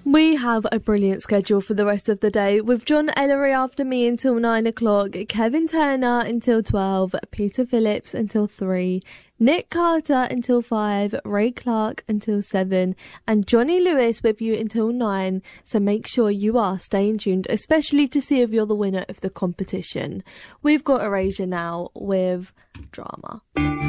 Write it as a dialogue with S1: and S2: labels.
S1: We have a brilliant schedule for the rest of the day, with John Ellery after me until 9 o'clock, Kevin Turner until 12, Peter Phillips until 3, Nick Carter until 5, Ray Clark until 7, and Johnny Lewis with you until 9. So make sure you are staying tuned, especially to see if you're the winner of the competition. We've got Erasure now with Drama.